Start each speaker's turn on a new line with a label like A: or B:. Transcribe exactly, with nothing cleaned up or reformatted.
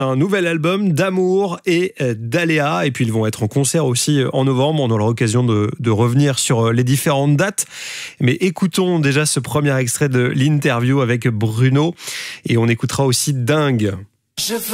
A: Un nouvel album d'amour et d'aléa. Et puis ils vont être en concert aussi en novembre. On aura l'occasion de, de revenir sur les différentes dates. Mais écoutons déjà ce premier extrait de l'interview avec Bruno. Et on écoutera aussi Dingue. Je veux